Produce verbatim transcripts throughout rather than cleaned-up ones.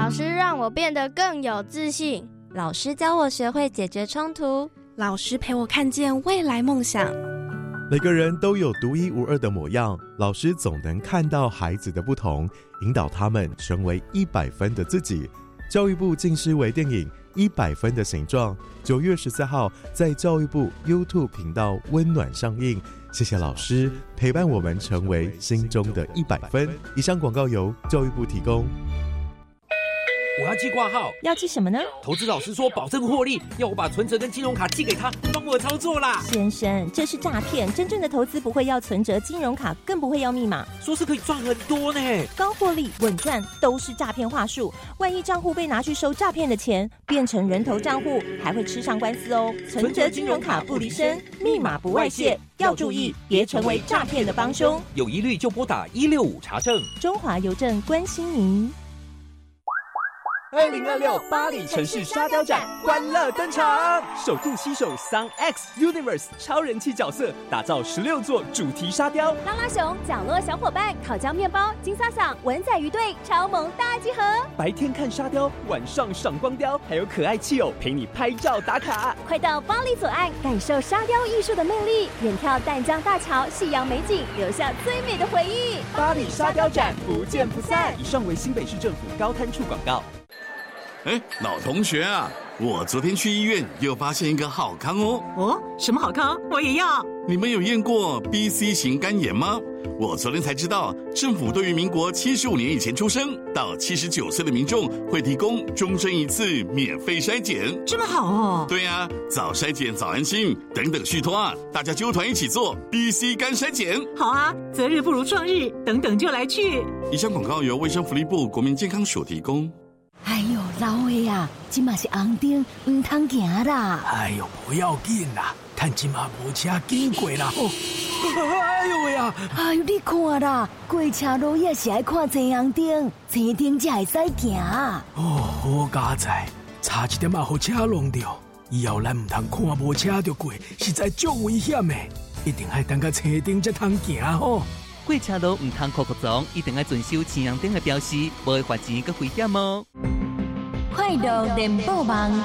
老师让我变得更有自信， 老师教我学会解决冲突， 老师陪我看见未来梦想。 每个人都有独一无二的模样，老师总能看到孩子的不同，引导他们成为一百分的自己。教育部近视微电影《一百分的形状》九月十四号在教育部 YouTube 频道温暖上映。谢谢老师陪伴我们成为心中的一百分。以上广告由教育部提供。 我要寄挂号， 要寄什么呢？ 投资老师说保证获利，要我把存折跟金融卡寄给他，帮我操作啦。 先生，这是诈骗，真正的投资不会要存折、金融卡，更不会要密码。 说是可以赚很多呢， 高获利、稳赚都是诈骗话术。万一账户被拿去收诈骗的钱，变成人头账户，还会吃上官司哦。存折、金融卡不离身，密码不外泄，要注意，别成为诈骗的帮凶。 有疑虑就拨打一六五查证。 中华邮政关心您。 二零二六巴黎城市沙雕展欢乐登场，首度携手 Sun X Universe 超人气角色，打造十六座主题沙雕。 拉拉熊、角落小伙伴、烤焦面包、金萨桑、文仔鱼队超萌大集合。 白天看沙雕，晚上赏光雕，还有可爱气友陪你拍照打卡。 快到巴黎左岸感受沙雕艺术的魅力，远眺淡江大桥、夕阳美景，留下最美的回忆。 巴黎沙雕展不见不散。以上为新北市政府高滩处广告。 哎，老同学啊，我昨天去医院又发现一个好康哦。 哦，什么好康？我也要。 你们有验过 B C 型肝炎吗？我昨天才知道，政府对于民国七十五年以前出生到七十九岁的民众会提供终身一次免费筛检。 这么好哦。 对啊，早筛检早安心，等等续托啊，大家揪团一起做 B C 肝筛检。 好啊，择日不如撞日，等等就来去。 以上广告由卫生福利部国民健康署提供。 哎呦，老的啊，这嘛是红灯，唔通行啦。 哎呦，不要紧啦，但这嘛无车经过啦。哦，哎呦喂啊！ 哎呦，你看啦，过车路也是爱看前红灯，前灯才会使行。 哦，好佳哉，差一点啊，互车弄掉。以后咱唔通看无车就过，实在足危险的，一定要等到车灯才通行吼。 过车路唔通酷酷撞，一定要遵守前红灯的标示，无会罚钱佮危险哦。 快乐联播网，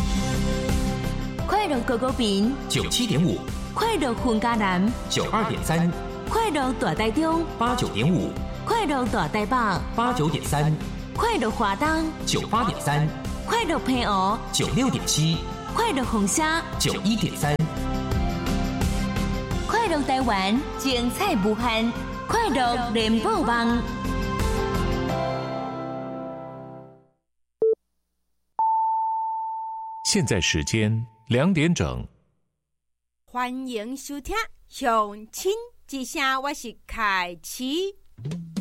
快乐狗狗饼九七点五， 快乐混家男九二点三， 快乐大台中八九点五， 快乐大台北八九点三， 快乐华东九八点三， 快乐平湖九六点七， 快乐红虾九一点三， 快乐台湾精彩无限。快乐联播网， 现在时间两点整。 欢迎收听《乡亲之声》，我是凯琪。